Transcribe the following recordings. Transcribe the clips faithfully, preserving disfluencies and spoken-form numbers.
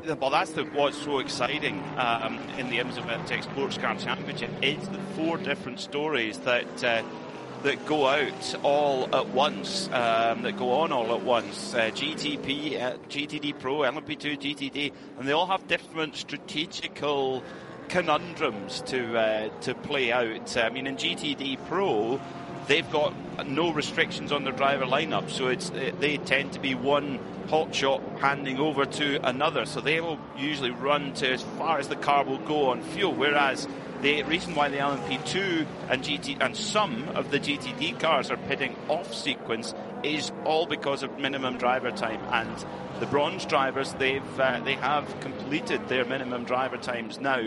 well, that's the, what's so exciting um, in the IMSA WeatherTech Sports Car Championship is the four different stories that uh, that go out all at once, um, that go on all at once. Uh, G T P, uh, G T D Pro, L M P two, G T D, and they all have different strategical conundrums to uh, to play out. I mean, in G T D Pro, they've got no restrictions on their driver lineup, so it's they tend to be one hot shot handing over to another, so they will usually run to as far as the car will go on fuel, whereas the reason why the L M P two and G T and some of the G T D cars are pitting off sequence is all because of minimum driver time, and the bronze drivers, they've uh, they have completed their minimum driver times now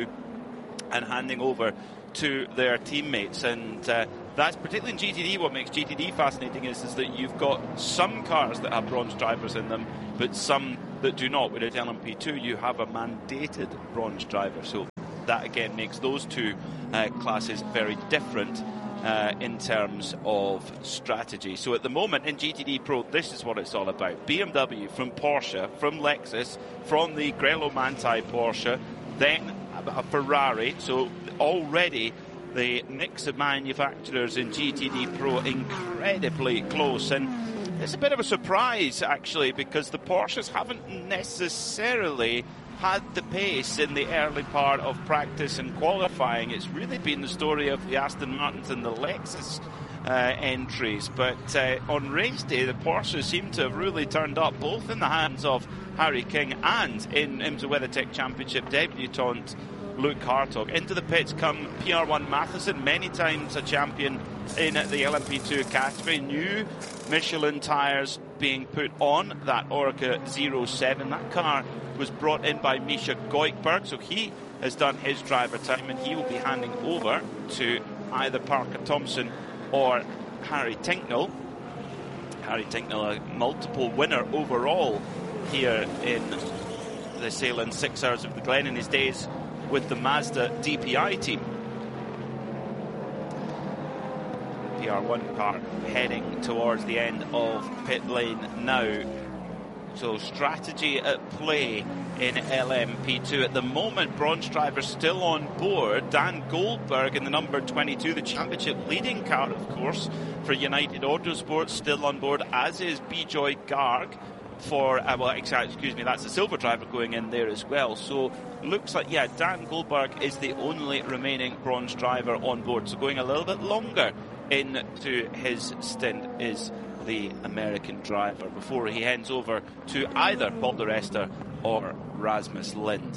and handing over to their teammates. And uh, that's particularly in G T D. What makes G T D fascinating is, is that you've got some cars that have bronze drivers in them, but some that do not. Whereas L M P two, you have a mandated bronze driver. So that again makes those two uh, classes very different uh, in terms of strategy. So at the moment in G T D Pro, this is what it's all about. B M W from Porsche, from Lexus, from the Grello Manthey Porsche, then a Ferrari. So already the mix of manufacturers in G T D Pro incredibly close, and it's a bit of a surprise actually, because the Porsches haven't necessarily had the pace in the early part of practice and qualifying. It's really been the story of the Aston Martins and the Lexus uh, entries, but uh, on race day the Porsches seem to have really turned up, both in the hands of Harry King and in IMSA WeatherTech Championship debutant Luke Hartog. Into the pits come P R one Matheson, many times a champion in the L M P two category. New Michelin tyres being put on that Orca zero seven. That car was brought in by Misha Goikberg, so he has done his driver time, and he will be handing over to either Parker Thompson or Harry Tinknell. Harry Tinknell, a multiple winner overall here in the Sahlen's Six Hours of the Glen in his days with the Mazda D P I team. P R one car heading towards the end of pit lane now. So strategy at play in L M P two. At the moment, bronze driver still on board. Dan Goldberg in the number twenty-two, the championship leading car, of course, for United Autosports, still on board, as is Bijoy Garg. For, uh, well, excuse me, that's the silver driver going in there as well. So looks like, yeah, Dan Goldberg is the only remaining bronze driver on board. So going a little bit longer into his stint is the American driver before he hands over to either Paul di Resta or Rasmus Lind.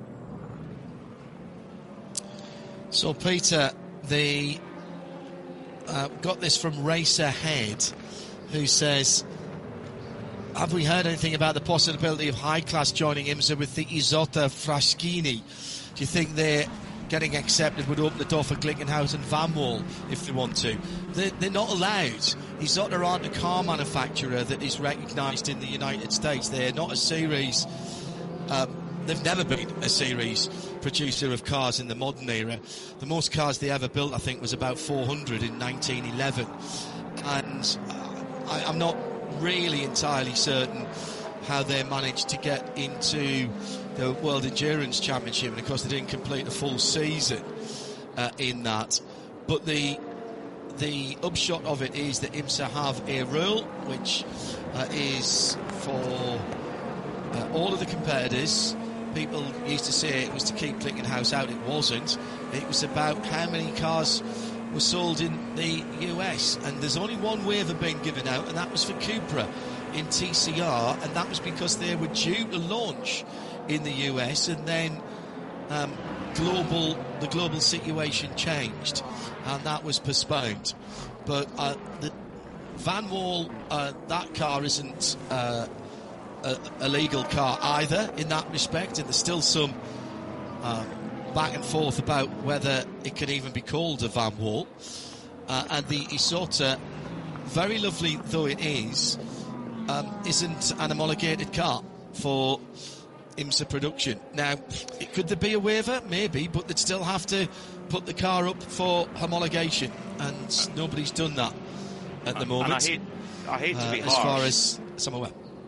So Peter, the uh, got this from Race Ahead, who says, have we heard anything about the possibility of High Class joining IMSA with the Isotta Fraschini? Do you think they're getting accepted would open the door for Glickenhaus and Van Wall if they want to? They're, they're not allowed. Isotta aren't a car manufacturer that is recognised in the United States. They're not a series. Um, they've never been a series producer of cars in the modern era. The most cars they ever built, I think, was about four hundred in nineteen eleven. And uh, I, I'm not really entirely certain how they managed to get into the World Endurance Championship, and of course they didn't complete a full season uh, in that. But the the upshot of it is that IMSA have a rule which uh, is for uh, all of the competitors. People used to say it was to keep Glickenhaus out. It wasn't. It was about how many cars were sold in the U S, and there's only one waiver being given out, and that was for Cupra in T C R, and that was because they were due to launch in the U S, and then um, global the global situation changed, and that was postponed. But uh, the Van Wall, uh, that car isn't uh, a, a legal car either in that respect, and there's still some uh, back and forth about whether it can even be called a Van Wall. Uh, and the Isotta, very lovely though it is, um, isn't an homologated car for IMSA production. Now, could there be a waiver? Maybe, but they'd still have to put the car up for homologation, and nobody's done that at the moment. And I hate, I hate to be uh, harsh. As far as I'm aware.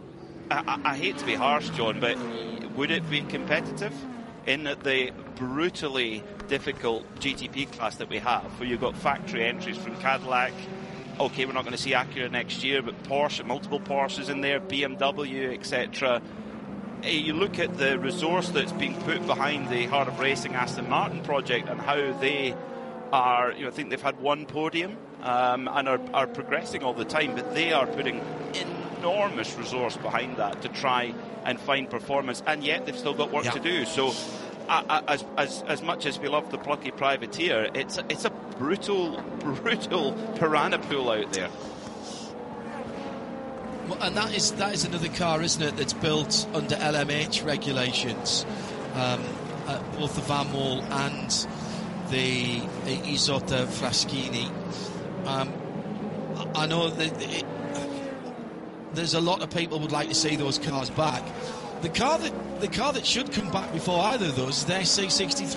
I, I hate to be harsh, John, but would it be competitive in the brutally difficult G T P class that we have, where you've got factory entries from Cadillac? Okay, we're not going to see Acura next year, but Porsche, multiple Porsches in there, B M W, et cetera. You look at the resource that's being put behind the Heart of Racing Aston Martin project and how they are, you know, I think they've had one podium um, and are, are progressing all the time, but they are putting enormous resource behind that to try and find performance, and yet they've still got work yeah. to do. So uh, as, as as much as we love the plucky privateer, it's a, it's a brutal, brutal piranha pool out there. Well, and that is that is another car, isn't it, that's built under L M H regulations, um, uh, both the Van Wall and the Isotta Fraschini. Um, I know that it, there's a lot of people would like to see those cars back. The car that the car that should come back before either of those is the S C sixty-three.